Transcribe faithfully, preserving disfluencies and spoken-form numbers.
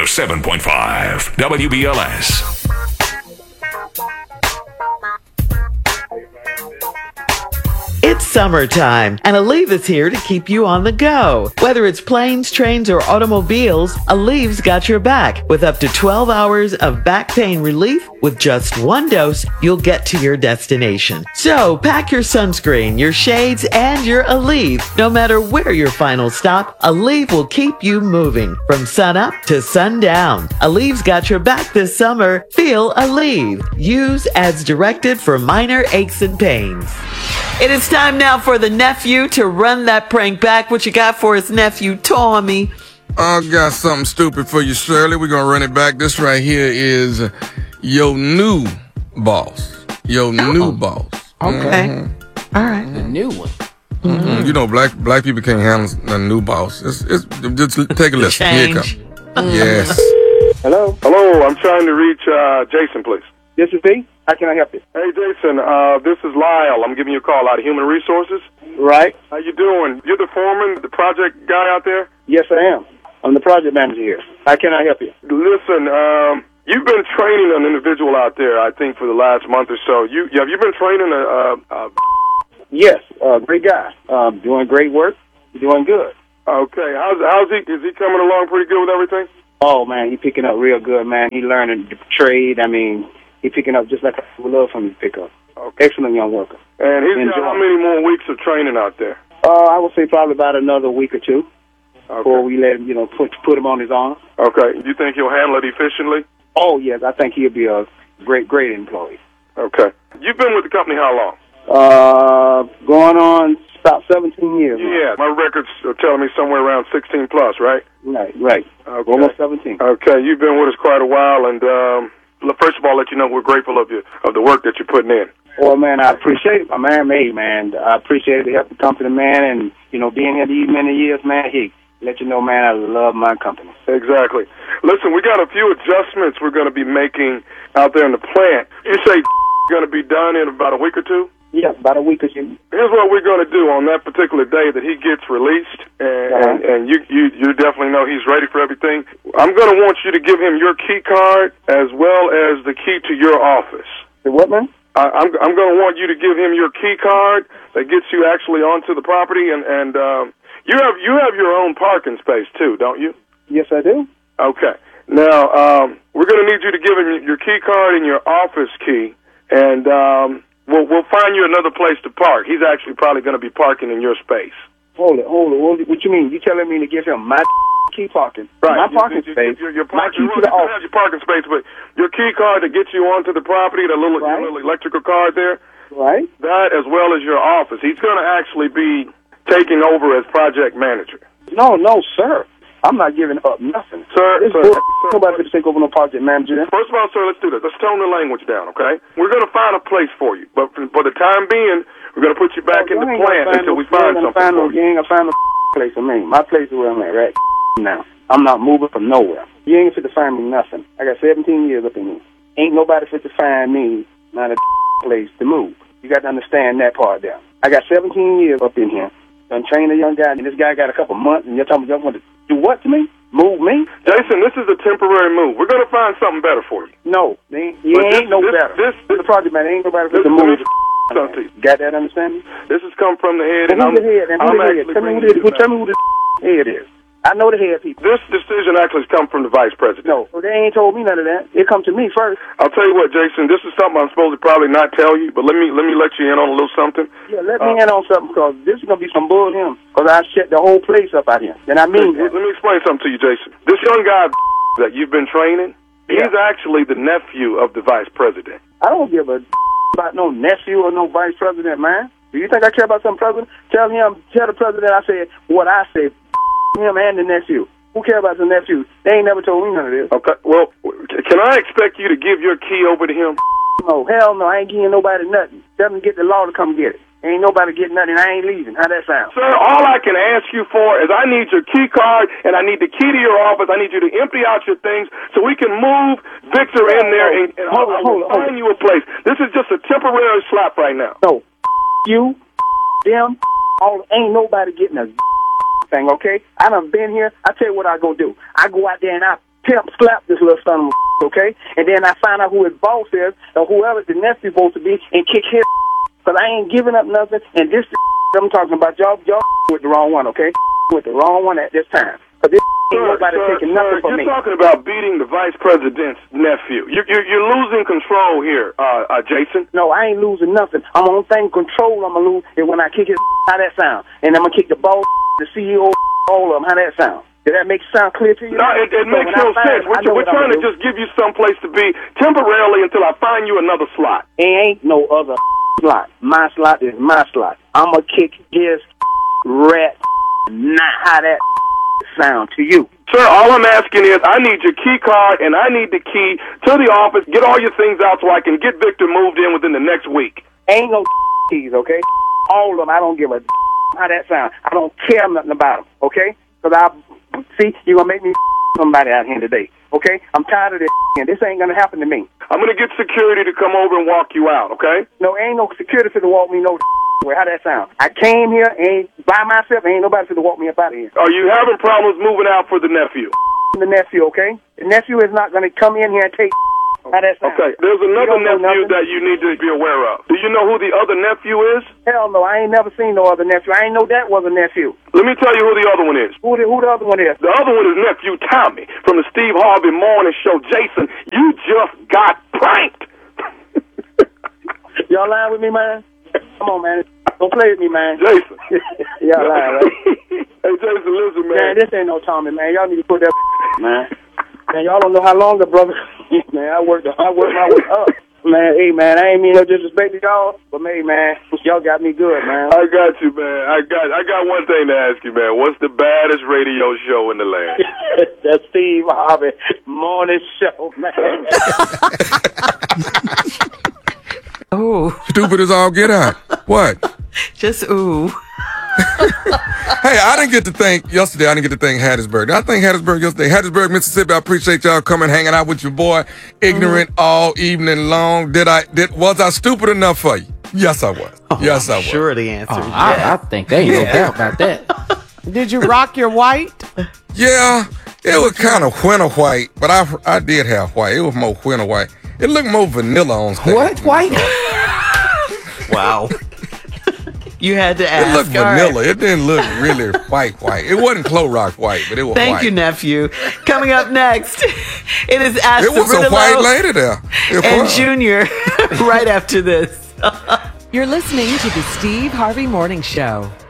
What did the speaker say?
oh seven point five W B L S. It's summertime, and Aleve is here to keep you on the go. Whether it's planes, trains, or automobiles, Aleve's got your back. With up to twelve hours of back pain relief, with just one dose, you'll get to your destination. So pack your sunscreen, your shades, and your Aleve. No matter where your final stop, Aleve will keep you moving from sun up to sundown. Aleve's got your back this summer. Feel Aleve. Use as directed for minor aches and pains. It is time now for the nephew to run that prank back. What you got for his nephew, Tommy? I got something stupid for you, Shirley. We're going to run it back. This right here is your new boss. Your oh. new boss. Okay. Mm-hmm. All right. The new one. Mm-hmm. You know, black black people can't handle a new boss. It's, it's, just take a listen. Here it comes. Yes. Hello? Hello, I'm trying to reach uh, Jason, please. This is D. How can I help you? Hey, Jason, uh, this is Lyle. I'm giving you a call out of Human Resources. Right. How you doing? You're the foreman, the project guy out there? Yes, I am. I'm the project manager here. How can I help you? Listen, um, you've been training an individual out there, I think, for the last month or so. You Have you been training a... a, a yes, uh, great guy. Um, doing great work. Doing good. Okay. How's, how's he? Is he coming along pretty good with everything? Oh, man, he picking up real good, man. He learning the trade. I mean... He's picking up just like I would love for him to pick up. Okay. Excellent young worker. And he's got how many more weeks of training out there? Uh, I would say probably about another week or two okay. before we let him, you know, put put him on his arm. Okay. Do you think he'll handle it efficiently? Oh, yes. I think he'll be a great, great employee. Okay. You've been with the company how long? Uh, going on about seventeen years. Yeah. Now. My records are telling me somewhere around sixteen plus, right? Right, right. Okay. Almost seventeen. Okay. You've been with us quite a while, and... um first of all, let you know we're grateful of you of the work that you're putting in. Well, man, I appreciate it. My man, me, man. I appreciate the help of the company, man, and, you know, being here these many years, man, he let you know, man, I love my company. Exactly. Listen, we got a few adjustments we're going to be making out there in the plant. You say going to be done in about a week or two? Yeah, about a week or two. Here's what we're going to do on that particular day that he gets released, and, uh-huh. and, and you, you you definitely know he's ready for everything. I'm going to want you to give him your key card as well as the key to your office. The what, man? I, I'm I'm going to want you to give him your key card that gets you actually onto the property, and and um, you have you have your own parking space too, don't you? Yes, I do. Okay. Now um, we're going to need you to give him your key card and your office key, and. Um, We'll, we'll find you another place to park. He's actually probably going to be parking in your space. Hold it, hold it, hold it. What you mean? You telling me to give him my key parking? Right. My parking you, you, space. Your, your park, my key to the office. You have your parking space, but your key card to get you onto the property, the little, right. your little electrical card there. Right. That as well as your office. He's going to actually be taking over as project manager. No, no, sir. I'm not giving up nothing. Sir, sir, sir nobody could take over no project manager. First of all, sir, let's do this. Let's tone the language down, okay? We're going to find a place for you. But for, for the time being, we're going to put you back oh, in the plant until no, we find something find for no, you. You ain't going to find no place for me. My place is where I'm at right now. I'm not moving from nowhere. You ain't fit to find me nothing. I got seventeen years up in here. Ain't nobody fit to find me not a place to move. You got to understand that part there. I got seventeen years up in here. Done trained a young guy, and this guy got a couple months, and you're talking about you want to do what to me? Move me? Jason, this is a temporary move. We're going to find something better for you. No, they, you but ain't this, no this, better. This, this, the project man ain't nobody for the move. Something. Got that understanding? This has come from the head, and, and I'm, the head, and I'm the head. Tell me who the, tell me who the head is. I know the head people. This decision actually has come from the vice president. No, well, they ain't told me none of that. It come to me first. I'll tell you what, Jason, this is something I'm supposed to probably not tell you, but let me let me let you in on a little something. Yeah, let me uh, in on something, because this is going to be some bull him, because I shut the whole place up out here. And I mean let, let me explain something to you, Jason. This young guy that you've been training, yeah. he's actually the nephew of the vice president. I don't give a about no nephew or no vice president, man. Do you think I care about some president? Tell him, tell the president I said what I said. Him and the nephew. Who cares about the nephew? They ain't never told me none of this. Okay, well, can I expect you to give your key over to him? No, hell no, I ain't giving nobody nothing. Tell them to get the law to come get it. Ain't nobody getting nothing, I ain't leaving. How that sound? Sir, all I can ask you for is I need your key card, and I need the key to your office. I need you to empty out your things so we can move Victor in there and, and hold, hold, hold, find hold. you a place. This is just a temporary slap right now. No, you, them, all, ain't nobody getting a thing, okay? I done been here. I tell you what I go do. I go out there and I pimp slapped this little son of a okay? And then I find out who his boss is, or whoever the nephew's supposed to be, and kick his because I ain't giving up nothing, and this I'm talking about, y'all, y'all with the wrong one, okay? With the wrong one at this time. Because this ain't nobody sir, taking sir, nothing from you're me. You're talking about beating the vice president's nephew. You're, you're, you're losing control here, uh, uh, Jason. No, I ain't losing nothing. I'm on thing control I'm going to lose is when I kick his how that sound. And I'm going to kick the ball, the C E O, all of them, how that sound. Did that make sound clear to you? No, it, it so makes no sense. We're, we're trying to just give you some place to be temporarily until I find you another slot. It ain't no other slot. My slot is my slot. I'm going to kick his rat, not how that sound to you. Sir, all I'm asking is I need your key card and I need the key to the office. Get all your things out so I can get Victor moved in within the next week. Ain't no keys, okay? All of them, I don't give a how that sound. I don't care nothing about them, okay? Because I, see, you're going to make me somebody out here today, okay? I'm tired of this, and this ain't going to happen to me. I'm going to get security to come over and walk you out, okay? No, ain't no security to walk me no way. How that sound? I came here, ain't by myself, ain't nobody to walk me up out of here. Are you having problems moving out for the nephew? The nephew, okay? The nephew is not going to come in here and take how that sound. Okay, there's another nephew that you need to be aware of. Do you know who the other nephew is? Hell no, I ain't never seen no other nephew. I ain't know that was a nephew. Let me tell you who the other one is. Who the, who the other one is? The other one is nephew Tommy from the Steve Harvey Morning Show. Jason, you just got pranked. Y'all lying with me, man? Come on, man. Don't play with me, man. Jason. Y'all lying, right? Hey, Jason, listen, man. Man, this ain't no Tommy, man. Y'all need to put that man. Man, y'all don't know how long the brother. Man, I worked. I worked my way up. Man, hey, man, I ain't mean no disrespect to y'all, but hey, man, y'all got me good, man. I got you, man. I got. I got one thing to ask you, man. What's the baddest radio show in the land? The Steve Harvey Morning Show, man. Ooh. Stupid as all get out. What? Just ooh. Hey, I didn't get to thank yesterday. I didn't get to thank Hattiesburg. I thank Hattiesburg yesterday. Hattiesburg, Mississippi. I appreciate y'all coming, hanging out with your boy, ignorant mm-hmm. all evening long. Did I? Did was I stupid enough for you? Yes, I was. Oh, yes, I was. Sure, the answer. Oh, is I, yes. I think they ain't no doubt about that. Did you rock your white? Yeah, it was kind of winter white, but I I did have white. It was more winter white. It looked more vanilla on stage. What white? Wow. You had to ask. It looked All vanilla. right. It didn't look really white white. It wasn't Clorox white, but it was Thank white. you, nephew. Coming up next, it is Ask It was the a white lady there. It and was. Junior right after this. You're listening to the Steve Harvey Morning Show.